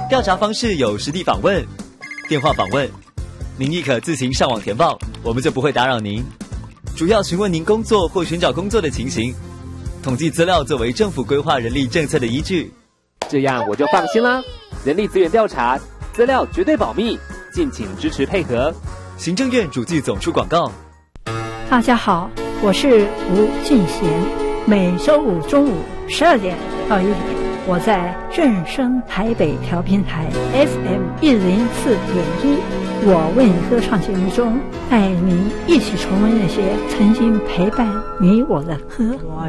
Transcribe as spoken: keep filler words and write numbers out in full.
调查方式有实地访问、电话访问，您亦可自行上网填报，我们就不会打扰您。主要询问您工作或寻找工作的情形，统计资料作为政府规划人力政策的依据。 这样我就放心啦。人力资源调查资料绝对保密，敬请支持配合。 行政院主计总处广告。 大家好，我是吴俊贤，每周五中午十二点到一点，我在正声台北调频台 F M 一零四点一，我为你歌唱节目中，带您一起重温那些曾经陪伴你我的歌。